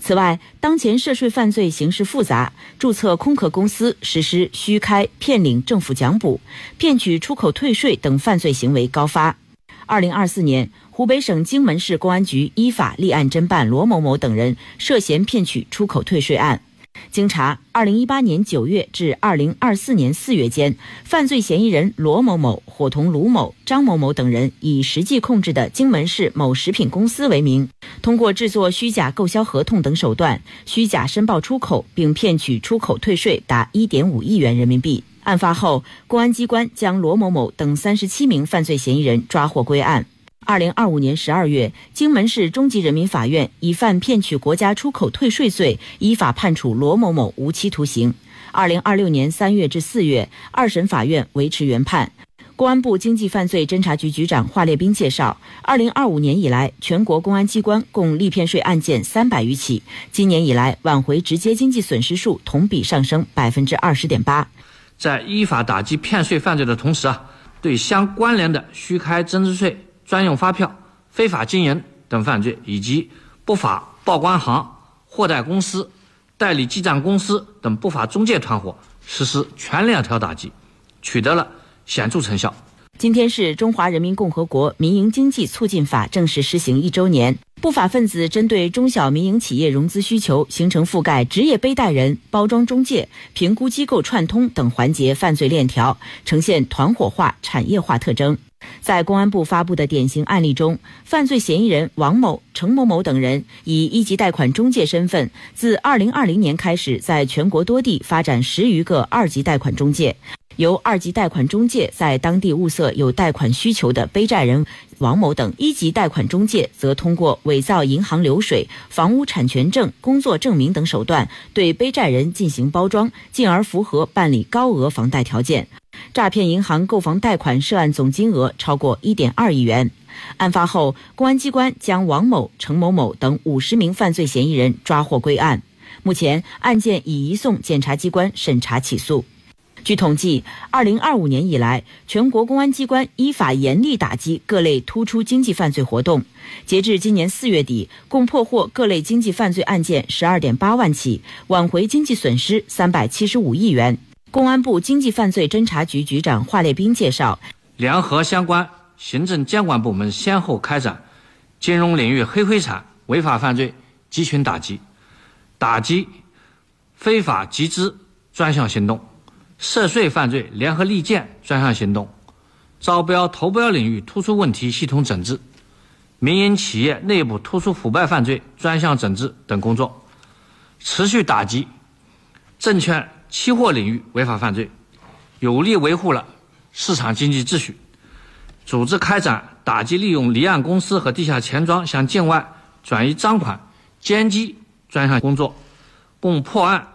此外，当前涉税犯罪形势复杂，注册空壳公司实施虚开、骗领政府奖补、骗取出口退税等犯罪行为高发。2024年，湖北省荆门市公安局依法立案侦办罗某某等人涉嫌骗取出口退税案。经查，2018年9月至2024年4月间，犯罪嫌疑人罗某某伙同卢某、张某某等人以实际控制的荆门市某食品公司为名，通过制作虚假购销合同等手段，虚假申报出口，并骗取出口退税达1.5亿元人民币。案发后，公安机关将罗某某等37名犯罪嫌疑人抓获归案。2025年12月，荆门市中级人民法院以犯骗取国家出口退税罪，依法判处罗某某无期徒刑。2026年3月至4月，二审法院维持原判。公安部经济犯罪侦查局局长华列斌介绍，2025年以来，全国公安机关共立骗税案件300余起，今年以来挽回直接经济损失数同比上升20.8%。 在依法打击骗税犯罪的同时对相关联的虚开增值税、专用发票、非法经营等犯罪，以及不法报关行、货代公司、代理记账公司等不法中介团伙实施全链条打击，取得了显著成效。 今天是中华人民共和国民营经济促进法正式施行1周年。不法分子针对中小民营企业融资需求，形成覆盖职业背贷人、包装中介、评估机构串通等环节犯罪链条，呈现团伙化、产业化特征。在公安部发布的典型案例中，犯罪嫌疑人王某、程某某等人以一级贷款中介身份，自2020年开始，在全国多地发展10余个二级贷款中介。由二级贷款中介在当地物色有贷款需求的背债人王某等，一级贷款中介则通过伪造银行流水、房屋产权证、工作证明等手段对背债人进行包装，进而符合办理高额房贷条件。诈骗银行购房贷款涉案总金额超过1.2亿元。案发后，公安机关将王某、程某某等50名犯罪嫌疑人抓获归案。目前，案件已移送检察机关审查起诉。据统计，2025年以来，全国公安机关依法严厉打击各类突出经济犯罪活动。截至今年4月底，共破获各类经济犯罪案件12.8万起，挽回经济损失375亿元。公安部经济犯罪侦查局局长华列斌介绍， 联合相关行政监管部门先后开展金融领域黑灰产违法犯罪集群打击、打击非法集资专项行动、涉税犯罪联合利剑专项行动、招标投标领域突出问题系统整治、民营企业内部突出腐败犯罪专项整治等工作，持续打击证券期货领域违法犯罪，有力维护了市场经济秩序，组织开展打击利用离岸公司和地下钱庄向境外转移赃款奸机专项工作，共破案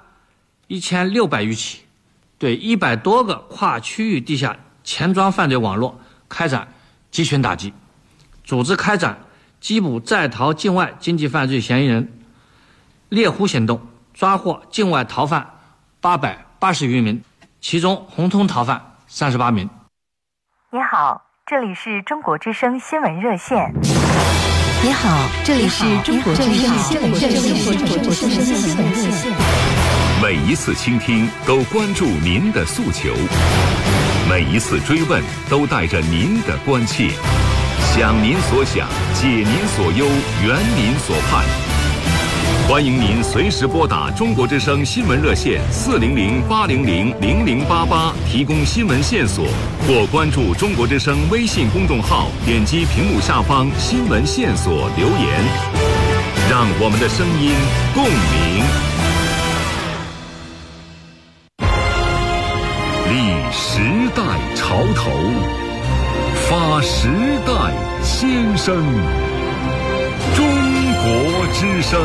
1600余起，对100多个跨区域地下钱庄犯罪网络开展集群打击，组织开展缉捕在逃境外经济犯罪嫌疑人猎狐行动，抓获境外逃犯880余名，其中红通逃犯38名。 你好，这里是中国之声新闻热线。 你好，这里是中国之声新闻热线。 每一次倾听都关注您的诉求，每一次追问都带着您的关切，想您所想，解您所忧，圆您所盼。欢迎您随时拨打中国之声新闻热线400-800-0088提供新闻线索，或关注中国之声微信公众号，点击屏幕下方新闻线索留言，让我们的声音共鸣。立时代潮头，发时代先声，中国之声。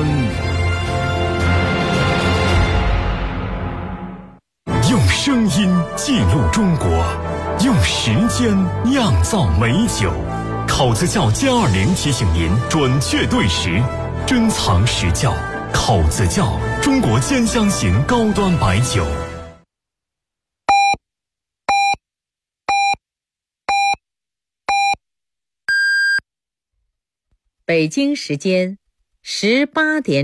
用声音记录中国，用时间酿造美酒。考子窖+20提醒您准确对时，珍藏实窖。考子窖，中国兼香型高端白酒。 北京时间18点。